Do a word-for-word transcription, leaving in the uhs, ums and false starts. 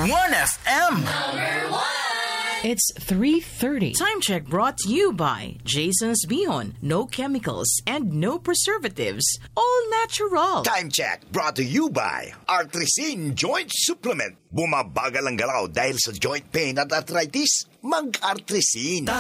one F M. It's three thirty. Time check brought to you by Jason's Bihon. No chemicals and no preservatives. All natural. Time check brought to you by Artresin Joint Supplement. Bumabagal ang galaw dahil sa joint pain at arthritis. Mag-Artresin.